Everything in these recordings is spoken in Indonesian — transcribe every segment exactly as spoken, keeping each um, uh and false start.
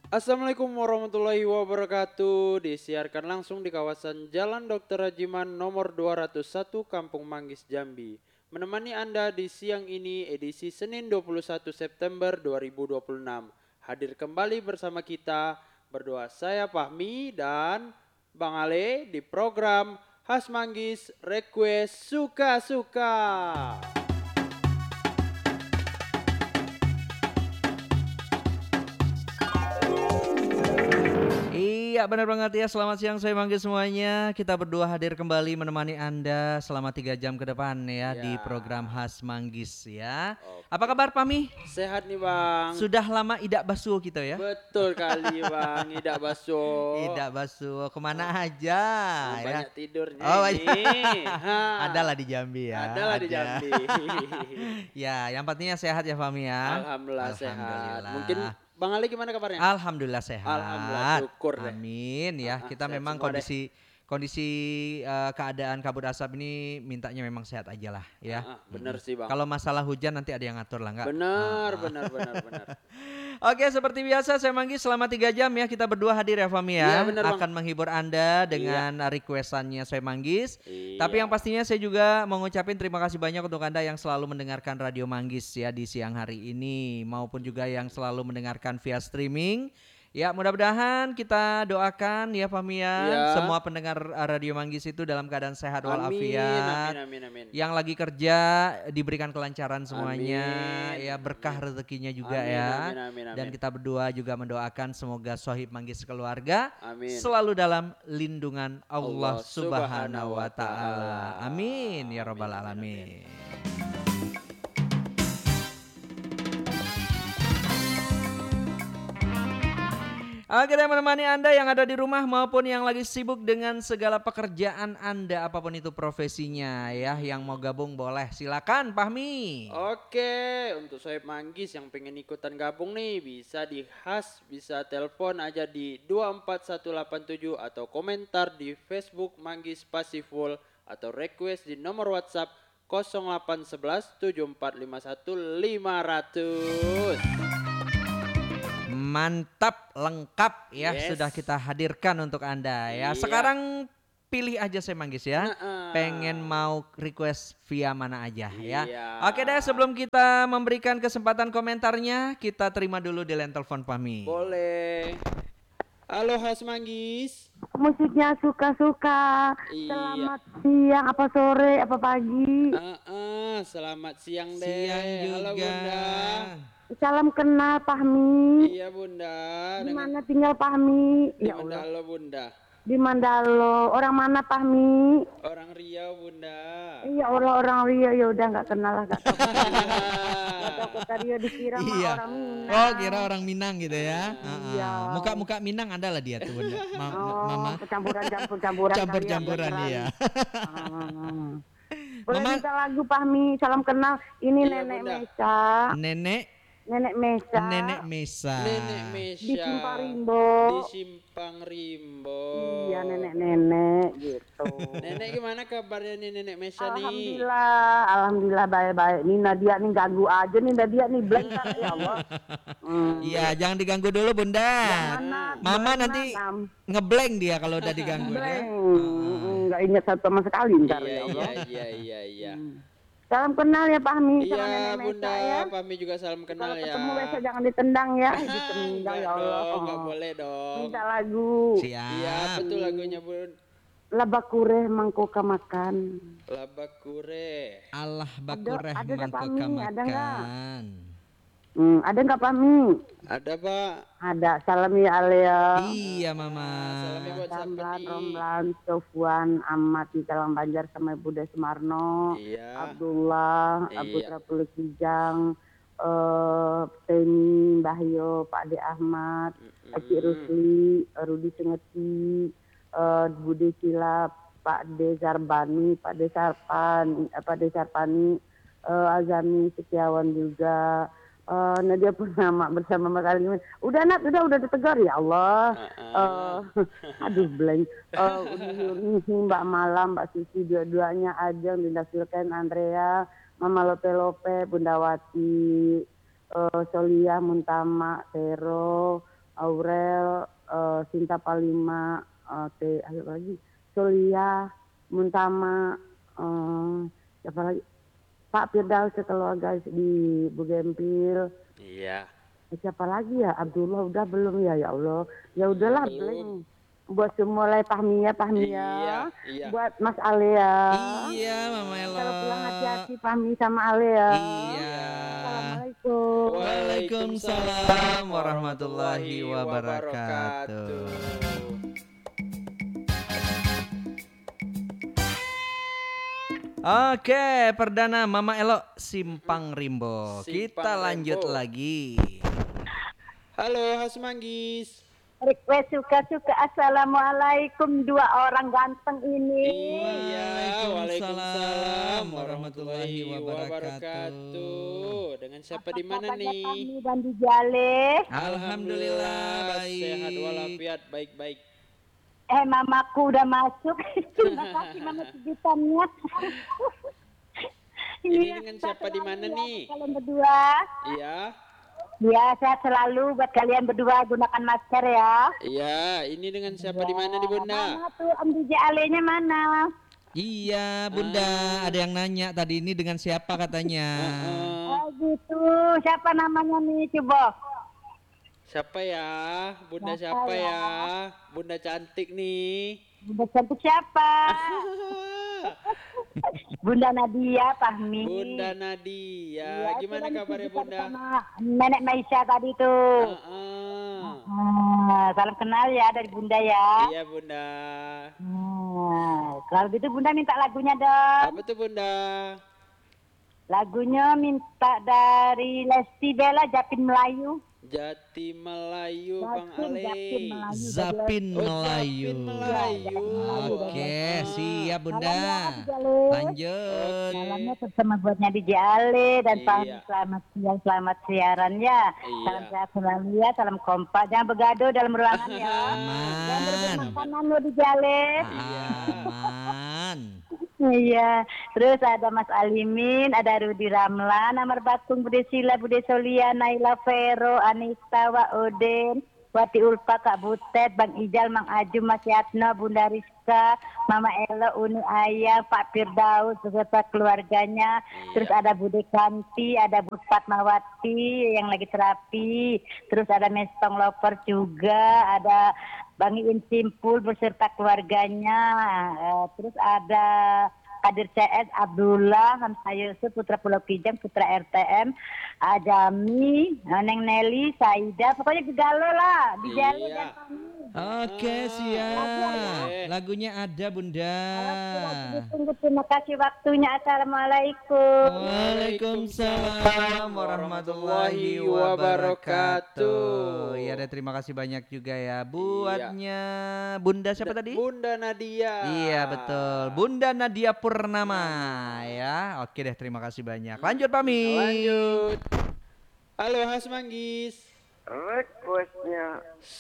Assalamualaikum warahmatullahi wabarakatuh. Disiarkan langsung di kawasan Jalan Dokter Rajiman nomor dua ratus satu Kampung Manggis Jambi. Menemani Anda di siang ini edisi Senin dua puluh satu September dua ribu dua puluh enam. Hadir kembali bersama kita berdua saya Fahmi dan Bang Ale di program Khas Manggis Request Suka-Suka. Iya benar banget ya, selamat siang saya manggil semuanya. Kita berdua hadir kembali menemani Anda selama tiga jam ke depan ya di program Ya, Khas Manggis ya. Apa oke. kabar Pami? Sehat nih Bang. Sudah lama idak basuh gitu ya? Betul kali Bang, Ida Baso. Idak basuh Oh, kemana aja oh, ya? banyak tidurnya Oh ini. banyak. Ha, Adalah di Jambi ya, adalah di ada. Jambi. Ya, yang pastinya sehat ya Pami ya. Alhamdulillah sehat. Mungkin Alhamdulillah. Bang Ali gimana kabarnya? Alhamdulillah Alhamdulillah sehat. syukur deh. Amin Ah, ya. ah, Kita sehat memang semua deh. kondisi kondisi eh, keadaan kabut asap ini mintanya memang sehat aja lah Ah, ya. ah, bener Mm-mm. sih Bang. Kalau masalah hujan nanti ada yang ngatur lah nggak? Bener, Ah, ah. bener, bener, bener. Oke, seperti biasa saya Manggi selama tiga jam ya kita berdua hadir ya Fami Iya ya. bener Bang. Akan menghibur Anda Iya, dengan requestannya saya Manggis. Tapi yang iya. pastinya saya juga mau ngucapin terima kasih banyak untuk Anda yang selalu mendengarkan Radio Manggis ya di siang hari ini maupun juga yang selalu mendengarkan via streaming. Ya mudah-mudahan kita doakan ya Fahmi ya Iya. semua pendengar uh, Radio Manggis itu dalam keadaan sehat Amin, amin, walafiat. amin, amin. Yang lagi kerja diberikan kelancaran semuanya Amin, ya berkah amin. rezekinya juga Amin, ya. amin, amin, Dan amin. kita berdua juga mendoakan semoga Sohib Manggis keluarga Amin. selalu dalam lindungan Allah Allah Subhanahu Subhanahu wa wa taala. taala. Amin ya Amin rabbal amin amin. alamin. Oke deh menemani Anda yang ada di rumah maupun yang lagi sibuk dengan segala pekerjaan Anda apapun itu profesinya ya. Yang mau gabung boleh silakan Pahmi. Oke, untuk Sohib Manggis yang pengen ikutan gabung nih bisa di khas, bisa telepon aja di dua empat satu delapan tujuh atau komentar di Facebook Manggis Pasiful atau request di nomor WhatsApp nol delapan satu satu tujuh empat lima satu lima nol nol. Mantap lengkap ya sudah Yes. kita hadirkan untuk Anda ya. Iya. Sekarang pilih aja saya Manggis ya. Pengen Nah, mau request via mana aja ya. iya. Oke deh sebelum kita memberikan kesempatan komentarnya kita terima dulu di line telepon Pahmi. Boleh. Halo Has Manggis. Musiknya suka-suka. Iya. Selamat siang, apa sore, apa pagi. Ah, ah, selamat siang deh. Siang Halo juga. Bunda. Salam kenal Pahmi. Iya Bunda. Di Dengan mana tinggal Pahmi? di Ya Allah. Mandalo Bunda. Di Mandalo. Orang mana Pahmi? Orang Riau Bunda. Iya orang-orang Rio ya udah nggak kenal lah, nggak tahu kota Rio. Nggak tahu kota Rio dikira mah Iya. orang Minang. Oh kira orang Minang gitu ya. Iya. Ah, muka-muka Minang ada lah dia tuh Bunda. Ma- ma- Mama. Oh, campuran campur-campuran kali ya, Campur-campuran beneran. iya. Ah. Boleh Mama. minta lagu Pahmi, salam kenal. Ini Iya, Nenek Bunda. Mesa. Nenek Nenek Mesa. Nenek Mesa. Nenek Mesya. Di Simpang Rimbo. Di Simpang Rimbo. Iya nenek-nenek gitu. Nenek gimana kabarnya nih Nenek Mesya nih? Alhamdulillah, alhamdulillah baik-baik. Nih Nadia nih ganggu aja nih Nadia nih blank kan ya Allah. Hmm. Iya, jangan diganggu dulu Bunda. Mana? Mama Blank nanti mana? ngeblank dia kalau udah diganggu ya. Blank. Nggak ingat satu sama sekali ntar Iya ya Allah. iya iya iya iya. Salam kenal ya Pak Mi sama Iya nenek Bunda, Mesa ya. Pami juga salam kenal Kalau ya. ketemu besok jangan ditendang ya. Itu meninggal Enggak ya Allah. dong, enggak boleh dong. Minta lagu. Siap. Iya, betul lagunya Bun. Labakure mangkoka makan. Labakure. Allah bakureh ada dah, mangko Pami, ada nggak? kamakan. Hmm, ada nggak Pak Mi? Ada, Pak. Ada. Salam ya Alia. Iya Mama. Salamnya buat siapa Ramlan, nih? Romlan, Sofwan, Ahmad di Talang Banjar sama Bude Sumarno, Iya. Abdullah, Iya. Abu Trapul Kijang, eh Teni, Bahyo, Pak De Ahmad, Aki Rusli, Rudi Sengeti, eh Bude Silap, Pak De Zarbani, Pak De Sarpan, eh, Pak De Sarpani, eh, Azami Setiawan juga. Eh, Nadia Purnama bersama Mas Ali. Udah Nat, udah udah ditegur ya Allah. Ah, Eh, aduh blank. Eh, ini Mbak Malam, Mbak Susi dua-duanya Ajeng, Dinda Silken, Andrea, Mama Lope Lope, Bunda Wati, eh, Solia, Muntama, Tero, Aurel, eh, Sinta Palima, eh, Teh apa lagi? Solia, Muntama, eh, siapa lagi? Pak Firdaus sekeluarga di Bugempil. Iya. Eh, Siapa lagi ya? Abdullah udah belum ya? Ya Allah. Ya udahlah, Belum. Bleng. Buat semua Pahmia, Pahmia. Iya, iya. Buat Mas Alea. Iya, Mama Elo. Kalau pulang hati-hati Pahmi sama Alea. Iya. Assalamualaikum. Waalaikumsalam warahmatullahi wabarakatuh. Oke, perdana Mama Elo Simpang Rimbo. Simpang Kita lanjut Rimbo. lagi. Halo Khas Manggis. Request suka-suka. Assalamualaikum dua orang ganteng ini. Iya, Waalaikumsalam warahmatullahi wabarakatuh. Dengan siapa di mana Kabarnya nih? Pahmi dan di Jale. Alhamdulillah baik. Sehat walafiat, baik-baik. Eh, mamaku udah masuk. Terima kasih mama sejutannya. Ini Iya, dengan siapa di mana ya, nih? Kalian berdua. Iya. Ya, sehat selalu buat kalian berdua, gunakan masker ya. Iya, ini dengan siapa di mana nih Bunda? Mana tuh Om D J Ale-nya mana? Iya, Bunda, ada yang nanya tadi ini dengan siapa katanya. Heeh. Oh gitu, siapa namanya nih coba? Siapa ya? Bunda Siapa siapa ya? ya? Bunda cantik nih. Bunda cantik siapa? Bunda Nadia Pahmi. Bunda Nadia. Iya, Gimana itu kan kabarnya ditunjukkan Bunda? sama Nenek Maisha tadi tuh. Heeh. Ah, salam kenal ya dari Bunda ya. Iya Bunda. Hmm, kalau gitu Bunda minta lagunya dong. Apa tuh Bunda? Lagunya minta dari Lesti Bella Japin Melayu. Jati Melayu Bang Japin, Ale. Japin Melayu. Zapin Oh, Melayu. Zapin Melayu. Oke, siap Bunda. Salamnya Di Jale. Lanjut. Oke. Salamnya bersama buatnya di Jale dan Iya. Pahmi selamat siang, selamat siaran ya. Iya. Salam sehat selalu ya, salam kompak. Jangan begaduh dalam ruangan ya. Jangan berebut Aman. makanan lo di Jale. Aman. Iya, terus ada Mas Alimin, ada Rudi Ramlan, Amar Bakung, Bude Sila, Bude Solia, Naila Vero, Anita, Wa Oden, Wati Ulfa, Kak Butet, Bang Ijal, Mang Aju, Mas Yatno, Bunda Rizka, Mama Elo, Uni Ayah, Pak Firdaus, beserta keluarganya. Iya. Terus ada Bude Kanti, ada Bu Fatmawati yang lagi terapi. Terus ada Mestong Loper juga, ada Bang Iin Simpul beserta keluarganya. Eh, terus ada Kadir C S, Abdullah, Hamzah Yusuf, Putra Pulau Kijang, Putra R T M, Ajami, Neng Nelly, Saida, pokoknya gegalo lah, di Jale Iya. dan Pahmi. Oke, siap. Lagunya ada Bunda. Ditunggu, terima kasih waktunya. Assalamualaikum. Waalaikumsalam warahmatullahi wabarakatuh. Iya, ada terima kasih banyak juga ya buatnya Bunda siapa tadi? Bunda Nadia. Iya betul, Bunda Nadia Purnama ya. Oke deh, terima kasih banyak. Lanjut Pami. Lanjut. Halo Khas Manggis. Requestnya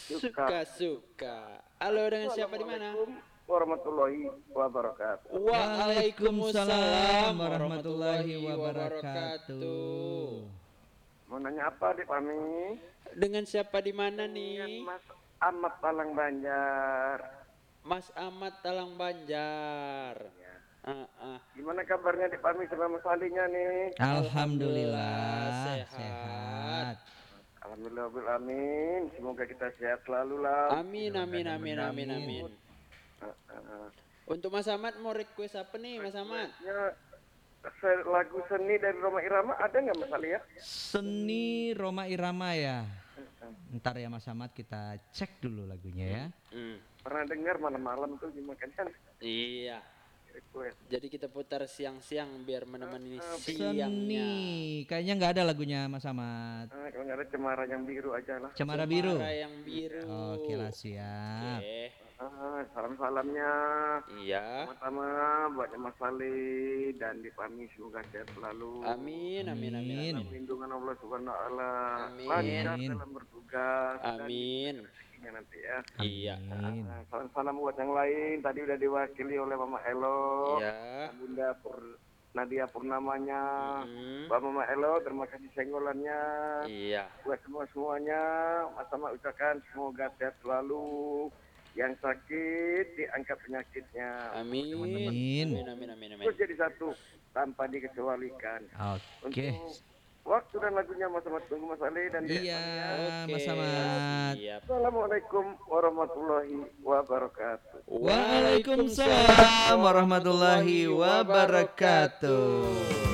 Suka-suka. Halo, dengan siapa di mana? warahmatullahi wabarakatuh. Waalaikumsalam warahmatullahi wabarakatuh. Mau nanya apa di Pami? Dengan siapa di mana nih? Mas Ahmad Talang Banjar. Mas Ahmad Talang Banjar. Ah, ah. Gimana kabarnya di Pami sama Mas Alinya nih? Alhamdulillah sehat. sehat. Alhamdulillah, bil amin. Semoga kita sehat selalu lah. Amin amin amin amin amin. Uh, uh, Untuk Mas Ahmad mau request apa nih Mas Ahmad? ya, se- lagu seni dari Roma Irama ada nggak Mas Ali ya? Seni Roma Irama ya. Ntar ya Mas Ahmad kita cek dulu lagunya ya. Hmm. Pernah dengar malam-malam tuh gimana kan? Iya. Request. Jadi kita putar siang-siang biar menemani Seni, siangnya. kayaknya nggak ada lagunya Mas Ahmad. Ah, kalau nggak ada cemara yang biru aja lah. Cemara biru. Cemara yang biru. Oke lah siap. Oke. Ah, salam-salamnya. Iya. Pertama buat Mas Ali dan di Pami semoga sehat selalu. Amin amin amin Amin. amin. Lindungan Allah Subhanahu wa taala. Amin. Lancar Amin. dalam bertugas. Amin. Dan rezekinya nanti ya. Iya. Amin. Ah, salam-salam buat yang lain. Tadi udah diwakili oleh Mama Elo. Iya. Bunda Pur Nadia Purnamanya, Hmm. Mbak Mama Elo, terima kasih senggolannya. Iya. Buat semua-semuanya, Mas-Mas ucapkan semoga sehat selalu. Yang sakit diangkat penyakitnya. Amin. Amin. Amin amin amin amin. Terus jadi satu tanpa dikecualikan. Oke. Untuk waktu dan lagunya Mas Ahmad tunggu Mas Ali dan Dek Iya, Oke. Mas Ahmad. Siap. Assalamualaikum warahmatullahi wabarakatuh. Waalaikumsalam warahmatullahi wabarakatuh.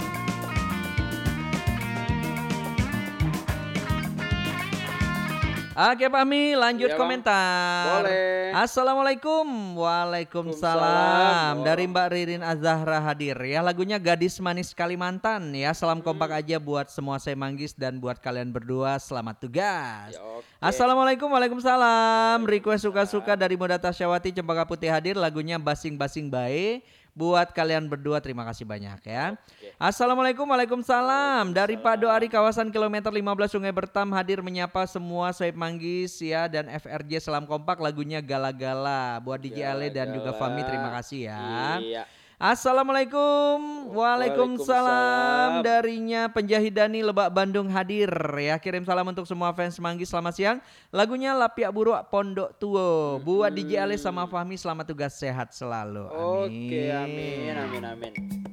Oke Pak Mi, lanjut Iya, Bang. komentar. Boleh. Assalamualaikum. Waalaikumsalam. Waalaikumsalam. Dari Mbak Ririn Azahra hadir ya. Lagunya Gadis Manis Kalimantan ya. Salam kompak aja buat semua saya Manggis dan buat kalian berdua. Selamat tugas. Ya, oke. Assalamualaikum, waalaikumsalam. Request suka-suka dari Muda Tasyawati Cempaka Putih hadir. Lagunya Basing-Basing Bae. Buat kalian berdua terima kasih banyak ya. Oke. Assalamualaikum, waalaikumsalam. Dari Pak Doari kawasan kilometer lima belas Sungai Bertam hadir menyapa semua Soeb Manggis ya dan F R J Salam Kompak lagunya Gala-Gala. Buat D J Ale dan juga Fami terima kasih ya. Iya. Assalamualaikum, waalaikumsalam. Waalaikumsalam. Darinya Penjahidani Lebak Bandung hadir ya. Kirim salam untuk semua fans Manggis selamat siang. Lagunya Lapiak Buruk Pondok Tuo. Buat D J Ale sama Fahmi selamat tugas sehat selalu. Amin. Oke, amin amin amin.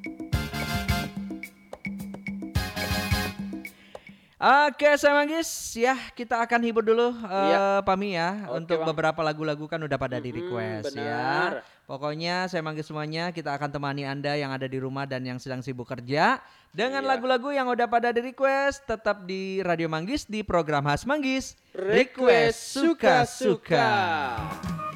Oke, saya Manggis ya kita akan hibur dulu eh, Iya. Pami ya. Oke, Untuk Bang. beberapa lagu-lagu kan udah pada di Mm-mm, request benar. ya. Pokoknya saya Manggis semuanya kita akan temani Anda yang ada di rumah dan yang sedang sibuk kerja dengan Iya. lagu-lagu yang udah pada di request tetap di Radio Manggis di program khas Manggis. Request suka-suka.